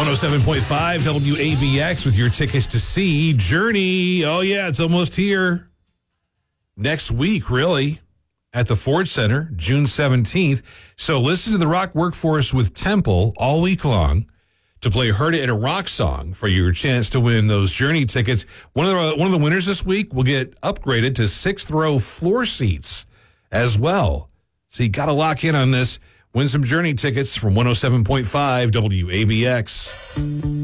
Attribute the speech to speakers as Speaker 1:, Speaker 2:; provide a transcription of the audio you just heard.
Speaker 1: 107.5 WABX with your tickets to see Journey. Oh, yeah, it's almost here. Next week, really, at the Ford Center, June 17th. So listen to the Rock Workforce with Temple all week long to play Heard It in a Rock song for your chance to win those Journey tickets. One of the winners this week will get upgraded to 6th row floor seats as well. So you got to lock in on this. Win some Journey tickets from 107.5 WABX.